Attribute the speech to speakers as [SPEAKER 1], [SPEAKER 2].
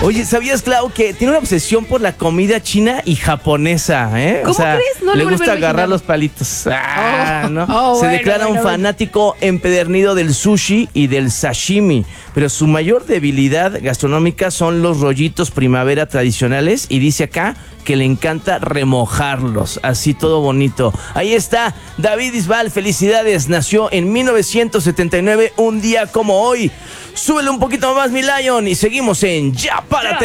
[SPEAKER 1] Oye, ¿sabías, Clau, que tiene una obsesión por la comida china y japonesa, eh?
[SPEAKER 2] ¿Cómo crees? No
[SPEAKER 1] le
[SPEAKER 2] lo
[SPEAKER 1] gusta
[SPEAKER 2] hubiera
[SPEAKER 1] agarrar
[SPEAKER 2] imaginado.
[SPEAKER 1] los palitos. ¿No? Se
[SPEAKER 2] Bueno,
[SPEAKER 1] declara un
[SPEAKER 2] bueno.
[SPEAKER 1] fanático empedernido del sushi y del sashimi, pero su mayor debilidad gastronómica son los rollitos primavera tradicionales y dice acá que le encanta remojarlos, así todo bonito. Ahí está David Bisbal, felicidades, nació en 1979, un día como hoy. Súbele un poquito más, mi Lion, y seguimos en Ya Párate.